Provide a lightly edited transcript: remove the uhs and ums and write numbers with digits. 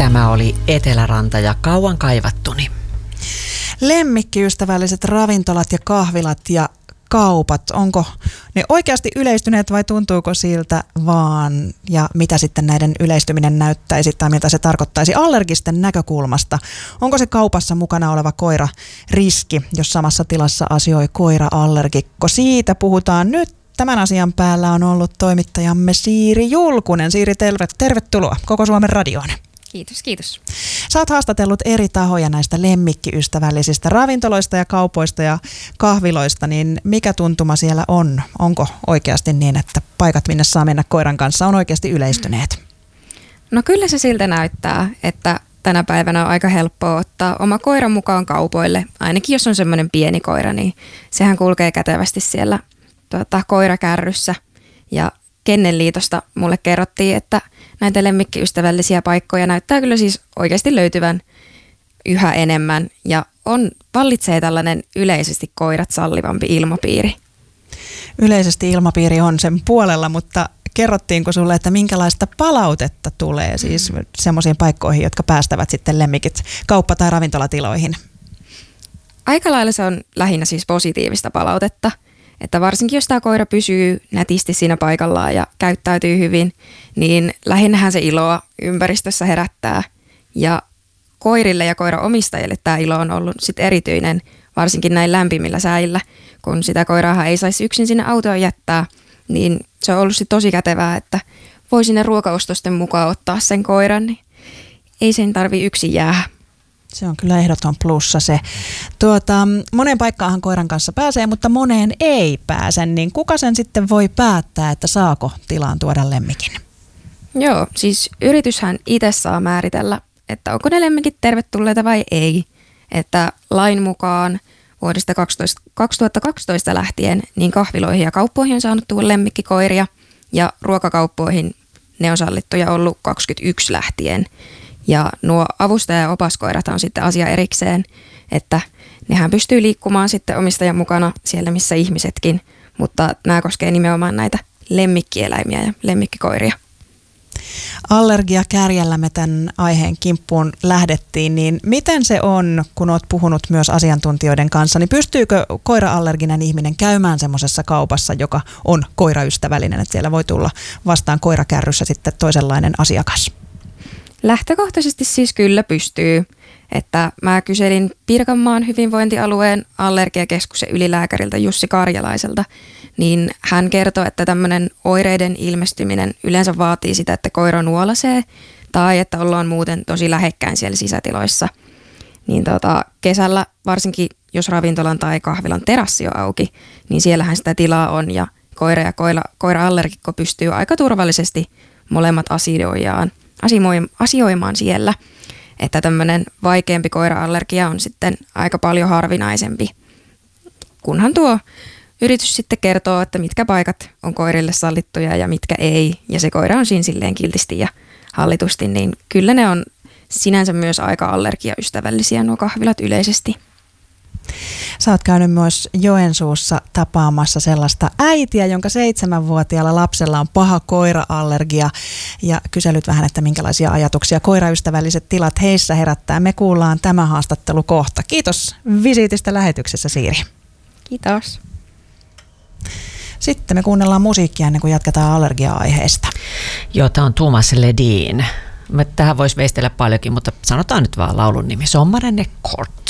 Tämä oli Eteläranta ja kauan kaivattuni. Lemmikkiystävälliset ravintolat ja kahvilat ja kaupat, onko ne oikeasti yleistyneet vai tuntuuko siltä vaan? Ja mitä sitten näiden yleistyminen näyttäisi tai mitä se tarkoittaisi allergisten näkökulmasta? Onko se kaupassa mukana oleva koira riski, jos samassa tilassa asioi koira-allergikko? Siitä puhutaan nyt. Tämän asian päällä on ollut toimittajamme Siiri Julkunen. Siiri, tervetuloa Koko Suomen radioon. Kiitos, kiitos. Sä oot haastatellut eri tahoja näistä lemmikkiystävällisistä ravintoloista ja kaupoista ja kahviloista, niin mikä tuntuma siellä on? Onko oikeasti niin, että paikat, minne saa mennä koiran kanssa, on oikeasti yleistyneet? No kyllä se siltä näyttää, että tänä päivänä on aika helppoa ottaa oma koira mukaan kaupoille. Ainakin jos on semmoinen pieni koira, niin sehän kulkee kätevästi siellä koirakärryssä. Ja Kennelliitosta mulle kerrottiin, että näitä lemmikkiystävällisiä paikkoja näyttää kyllä siis oikeasti löytyvän yhä enemmän ja vallitsee tällainen yleisesti koirat sallivampi ilmapiiri. Yleisesti ilmapiiri on sen puolella, mutta kerrottiinko sulle, että minkälaista palautetta tulee siis semmoisiin paikkoihin, jotka päästävät sitten lemmikit kauppa- tai ravintolatiloihin? Aika lailla se on lähinnä siis positiivista palautetta. Että varsinkin jos tämä koira pysyy nätisti siinä paikallaan ja käyttäytyy hyvin, niin lähinnähän se iloa ympäristössä herättää. Ja koirille ja koiraomistajille tämä ilo on ollut sit erityinen, varsinkin näin lämpimillä säillä. Kun sitä koiraahan ei saisi yksin sinne autoon jättää, niin se on ollut sit tosi kätevää, että voi sinne ruokaostosten mukaan ottaa sen koiran, niin ei sen tarvitse yksin jäädä. Se on kyllä ehdoton plussa se. Moneen paikkaahan koiran kanssa pääsee, mutta moneen ei pääse. Niin kuka sen sitten voi päättää, että saako tilaan tuoda lemmikin? Joo, siis yrityshän itse saa määritellä, että onko ne lemmikit tervetulleita vai ei. Että lain mukaan vuodesta 2012 lähtien niin kahviloihin ja kauppoihin on saanut tuoda lemmikkikoiria ja ruokakauppoihin ne on sallittuja ollut 21 lähtien. Ja nuo avustaja- ja opaskoirat on sitten asia erikseen, että nehän pystyy liikkumaan sitten omistajan mukana siellä missä ihmisetkin, mutta nämä koskee nimenomaan näitä lemmikkieläimiä ja lemmikkikoiria. Allergiakärjellä me tämän aiheen kimppuun lähdettiin, niin miten se on, kun olet puhunut myös asiantuntijoiden kanssa, niin pystyykö koira-allerginen ihminen käymään semmoisessa kaupassa, joka on koiraystävällinen, että siellä voi tulla vastaan koirakärryssä sitten toisenlainen asiakas? Lähtökohtaisesti siis kyllä pystyy, että mä kyselin Pirkanmaan hyvinvointialueen allergiakeskuksen ylilääkäriltä Jussi Karjalaiselta, niin hän kertoi, että tämmöinen oireiden ilmestyminen yleensä vaatii sitä, että koira nuolasee tai että ollaan muuten tosi lähekkäin siellä sisätiloissa. Niin kesällä varsinkin, jos ravintolan tai kahvilan terassi on auki, niin siellähän sitä tilaa on ja koira ja koira-allergikko pystyy aika turvallisesti molemmat asioimaan siellä, että tämmöinen vaikeampi koira-allergia on sitten aika paljon harvinaisempi, kunhan tuo yritys sitten kertoo, että mitkä paikat on koirille sallittuja ja mitkä ei, ja se koira on siinä silleen kiltisti ja hallitusti, niin kyllä ne on sinänsä myös aika allergiaystävällisiä nuo kahvilat yleisesti. Sä oot käynyt myös Joensuussa tapaamassa sellaista äitiä, jonka 7-vuotiaalla lapsella on paha koira-allergia ja kyselyt vähän, että minkälaisia ajatuksia koiraystävälliset tilat heissä herättää. Me kuullaan tämä haastattelu kohta. Kiitos visiitistä lähetyksessä, Siiri. Kiitos. Sitten me kuunnellaan musiikkia ennen kuin jatketaan allergia-aiheesta. Joo, tämä on Thomas Ledin. Tähän voisi veistellä paljonkin, mutta sanotaan nyt vaan laulun nimi. Sommaren Kort.